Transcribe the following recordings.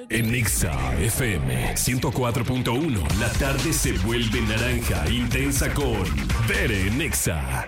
En Exa FM 104.1, la tarde se vuelve naranja intensa con Bere en Exa.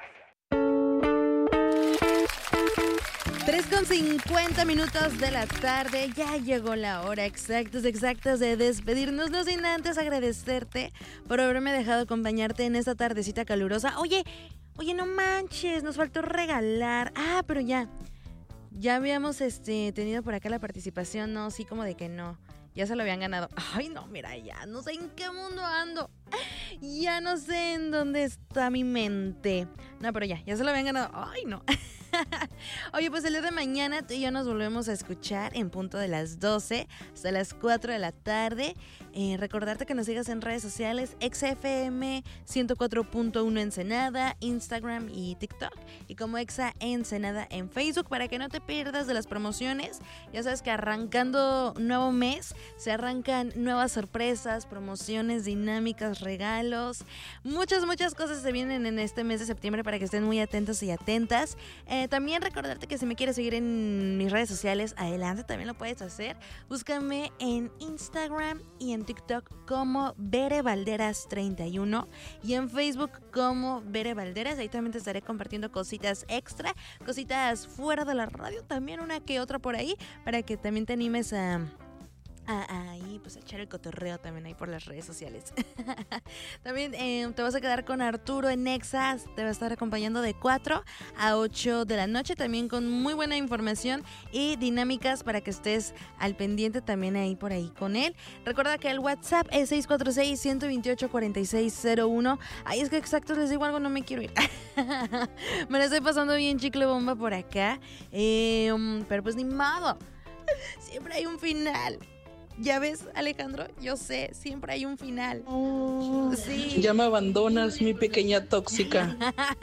3:50 de la tarde, ya llegó la hora exactas de despedirnos, no sin antes agradecerte por haberme dejado acompañarte en esta tardecita calurosa. Oye, no manches, nos faltó regalar. Pero ya habíamos tenido por acá la participación, no, sí, como de que no, ya se lo habían ganado. Ay, no, mira, ya no sé en qué mundo ando. Ya no sé en dónde está mi mente. No, pero ya se lo habían ganado. Ay, no. Oye, pues el día de mañana tú y yo nos volvemos a escuchar en punto de las 12 hasta las 4 de la tarde. Recordarte que nos sigas en redes sociales, XFM 104.1 Ensenada, Instagram y TikTok, y como Exa Ensenada en Facebook, para que no te pierdas de las promociones. Ya sabes que arrancando nuevo mes, se arrancan nuevas sorpresas, promociones, dinámicas, regalos, muchas cosas se vienen en este mes de septiembre para que estén muy atentos y atentas. También recordarte que si me quieres seguir en mis redes sociales, adelante, también lo puedes hacer. Búscame en Instagram y en TikTok como Bere Valderas 31 y en Facebook como Bere Valderas. Ahí también te estaré compartiendo cositas extra, cositas fuera de la radio, también una que otra por ahí, para que también te animes a pues a echar el cotorreo también ahí por las redes sociales. También te vas a quedar con Arturo en Exa, te va a estar acompañando de 4 a 8 de la noche, también con muy buena información y dinámicas para que estés al pendiente también ahí por ahí con él. Recuerda que el WhatsApp es 646-128-4601. Ay, es que exacto, les digo algo, no me quiero ir. Me la estoy pasando bien chicle bomba por acá, pero pues ni modo, siempre hay un final. Ya ves, Alejandro, yo sé, siempre hay un final. Sí. Ya me abandonas, mi pequeña tóxica.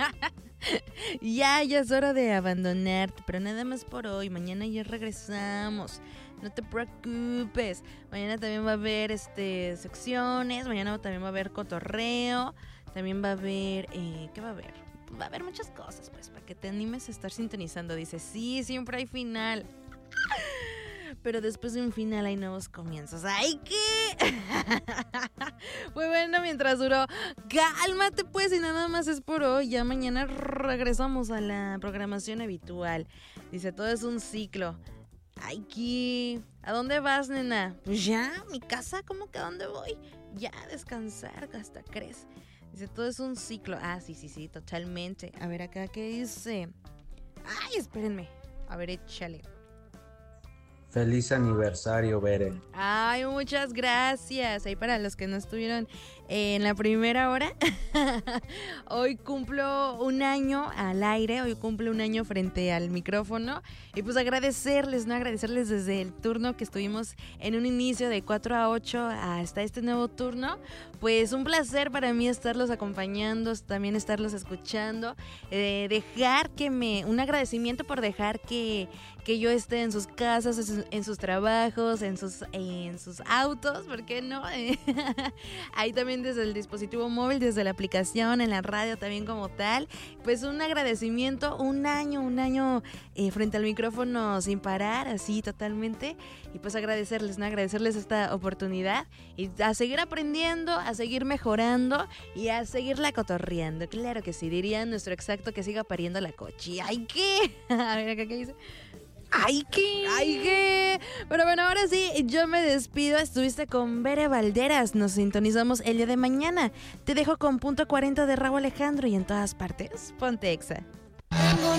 Ya es hora de abandonarte, pero nada más por hoy. Mañana ya regresamos. No te preocupes. Mañana también va a haber secciones. Mañana también va a haber cotorreo. También va a haber... ¿qué va a haber? Va a haber muchas cosas, pues, para que te animes a estar sintonizando. Dice, sí, siempre hay final. Pero después de un final hay nuevos comienzos. ¡Ay, qué! Muy bueno, mientras duró. Cálmate, pues, y nada más es por hoy. Ya mañana regresamos a la programación habitual. Dice, todo es un ciclo. ¡Ay, qué! ¿A dónde vas, nena? Pues ya, mi casa, ¿cómo que a dónde voy? Ya, a descansar, hasta crees. Dice, todo es un ciclo. Sí, totalmente. A ver, acá, ¿qué dice? ¡Ay, espérenme! A ver, échale. Feliz aniversario, Bere. Ay, muchas gracias. Ahí para los que no estuvieron en la primera hora. Hoy cumplo un año al aire, hoy cumplo un año frente al micrófono. Y pues agradecerles desde el turno que estuvimos en un inicio de 4 a 8 hasta este nuevo turno. Pues un placer para mí estarlos acompañando, también estarlos escuchando. Un agradecimiento por dejar que yo esté en sus casas, en sus trabajos, en sus autos, ¿por qué no? Ahí también desde el dispositivo móvil, desde la aplicación, en la radio también como tal. Pues un agradecimiento, un año frente al micrófono sin parar, así totalmente. Y pues agradecerles esta oportunidad y a seguir aprendiendo, a seguir mejorando y a seguirla cotorreando. Claro que sí, diría nuestro exacto que siga pariendo la cochi. ¡Ay, qué! A ver acá, ¿qué dice? ¡Ay, qué! Pero bueno, ahora sí, yo me despido. Estuviste con Bere Valderas. Nos sintonizamos el día de mañana. Te dejo con punto 40 de Raúl Alejandro y en todas partes, ponte Exa.